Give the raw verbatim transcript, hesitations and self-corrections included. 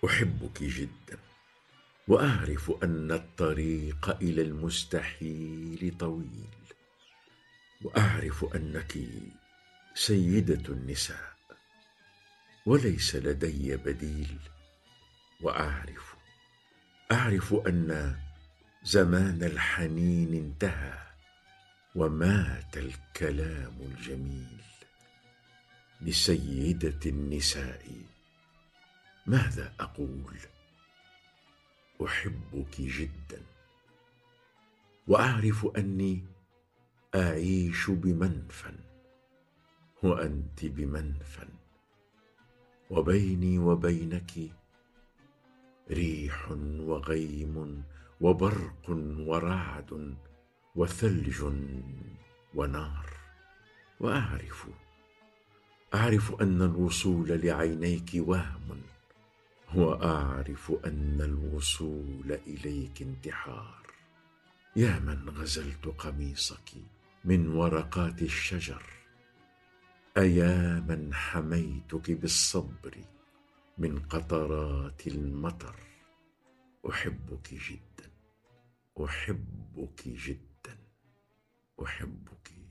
أحبك جدا، وأعرف أن الطريق إلى المستحيل طويل، وأعرف أنك سيدة النساء وليس لدي بديل. وأعرف أعرف أن زمان الحنين انتهى ومات الكلام الجميل. لسيدة النساء ماذا أقول؟ أحبك جدا، وأعرف أني أعيش بمنفى وأنت بمنفى، وبيني وبينك ريح وغيم وبرق ورعد وثلج ونار. وأعرف أعرف أن الوصول لعينيك وهم، وأعرف أن الوصول إليك انتحار. يا من غزلت قميصك من ورقات الشجر، أيا من حميتك بالصبر من قطرات المطر. أحبك جدا، أحبك جدا، أحبك.